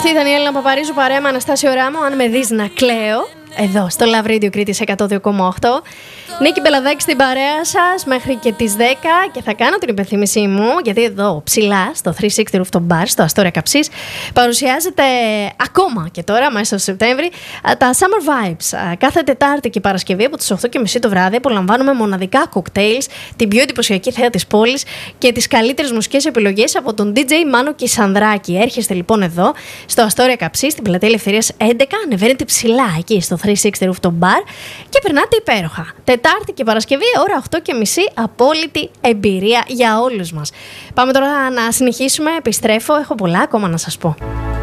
Αυτή ήταν η Έλληνα Παπαρίζου παρέα με Αναστάσιο Ράμο. Αν με δεις να κλαίω, εδώ στο Love Radio Κρήτης 102,8. Νίκη Μπελαδάκη στην παρέα σας μέχρι και τις 10 και θα κάνω την υπενθύμησή μου, γιατί εδώ ψηλά στο 360 Rooftop Bar, στο Αστόρια Καψής, παρουσιάζεται ακόμα και τώρα, μέσα στο Σεπτέμβρη, τα Summer Vibes. Κάθε Τετάρτη και Παρασκευή από τις 8:30 το βράδυ απολαμβάνουμε μοναδικά κοκτέιλς, την πιο εντυπωσιακή θέα της πόλης και τις καλύτερες μουσικές επιλογές από τον DJ Μάνο Κισανδράκη. Έρχεστε λοιπόν εδώ στο Αστόρια Καψής, στην Πλατεία Ελευθερίας 11, ανεβαίνετε ψηλά εκεί στο 360 Rooftop Bar και περνάτε υπέροχα. Τετάρτη και Παρασκευή, ώρα 8:30, απόλυτη εμπειρία για όλους μας. Πάμε τώρα να συνεχίσουμε, επιστρέφω, έχω πολλά ακόμα να σας πω.